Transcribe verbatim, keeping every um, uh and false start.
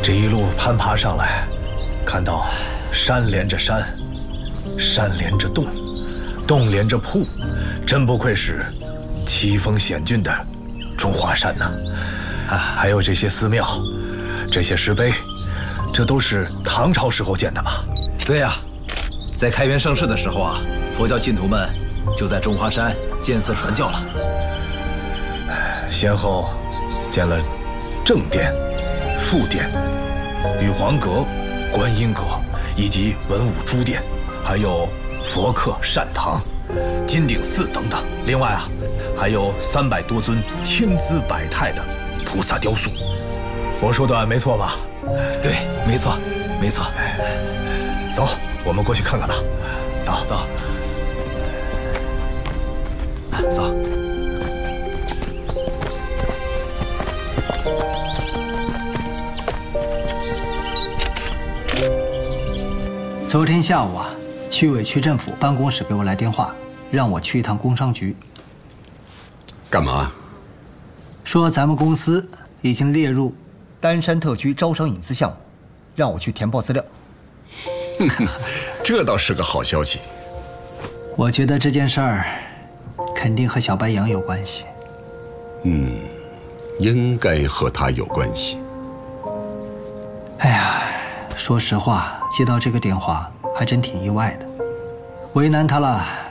这一路攀爬上来，看到山连着山，山连着洞，洞连着瀑，真不愧是奇峰险峻的中华山呐！啊，还有这些寺庙，这些石碑，这都是唐朝时候建的吧？ 对呀、啊，在开元盛世的时候啊，佛教信徒们就在中华山建寺传教了， 先后建了正殿、副殿、玉皇阁、观音阁以及文武诸殿，还有佛刻善堂、金顶寺等等。另外啊，还有三百多尊千姿百态的菩萨雕塑。我说的没错吧？ 对，没错，没错。 走，我们过去看看吧。走走，走。 昨天下午啊，区委区政府办公室给我来电话，让我去一趟工商局。 干嘛？ 说咱们公司已经列入丹山特区招商引资项目，让我去填报资料。 这倒是个好消息。 我觉得这件事儿肯定和小白杨有关系。 嗯，应该和他有关系。 哎呀，说实话，接到这个电话还真挺意外的，为难他了。